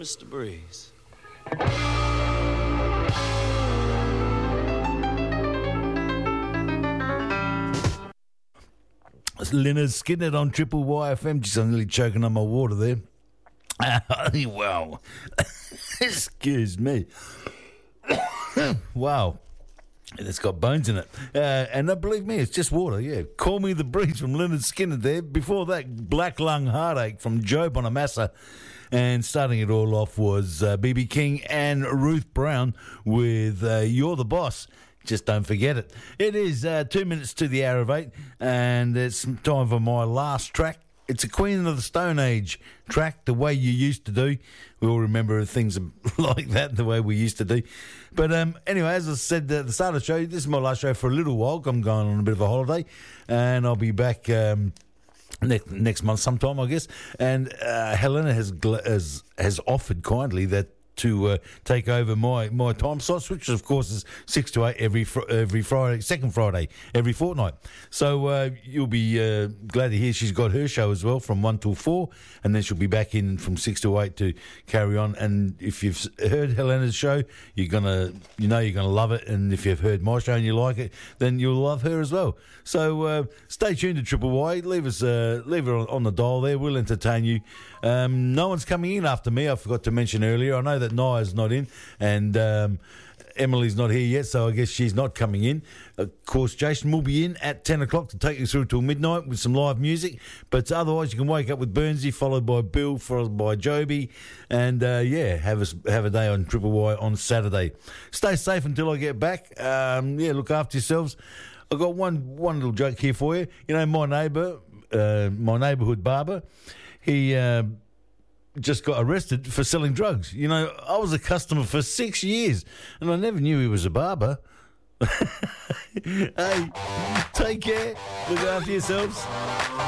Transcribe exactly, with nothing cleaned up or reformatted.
Mister Breeze. It's Lynyrd Skynyrd on Triple Y F M. Just I'm nearly choking on my water there. Wow. Excuse me. Wow. It's got bones in it. Uh, and uh, believe me, it's just water, yeah. Call Me the Breeze from Lynyrd Skynyrd there. Before that, Black Lung Heartache from Joe Bonamassa. And starting it all off was uh, B B King and Ruth Brown with uh, You're the Boss. Just don't forget it. It is uh, two minutes to the hour of eight, and it's time for my last track. It's a Queen of the Stone Age track, The Way You Used to Do. We all remember things like that, the way we used to do. But um, anyway, as I said at the start of the show, this is my last show for a little while. I'm going on a bit of a holiday, and I'll be back um, next, next month sometime, I guess. And uh, Helena has, has has offered kindly that to uh, take over my, my time slots, which of course is six to eight every fr- every Friday, second Friday every fortnight. So uh, you'll be uh, glad to hear she's got her show as well from one till four, and then she'll be back in from six to eight to carry on. And if you've heard Helena's show, you're gonna you know you're gonna love it. And if you've heard my show and you like it, then you'll love her as well. So uh, stay tuned to Triple Y. Leave us uh, leave it on, on the dial there. We'll entertain you. Um, no one's coming in after me. I forgot to mention earlier. I know that Naya's not in, and um, Emily's not here yet, so I guess she's not coming in. Of course, Jason will be in at ten o'clock to take you through till midnight with some live music. But otherwise, you can wake up with Burnsy, followed by Bill, followed by Joby, and uh, yeah, have a have a day on Triple Y on Saturday. Stay safe until I get back. Um, yeah, look after yourselves. I've got one one little joke here for you. You know, my neighbour, uh, my neighbourhood barber, he. Uh, just got arrested for selling drugs. You know, I was a customer for six years and I never knew he was a barber. Hey, take care. Look after yourselves.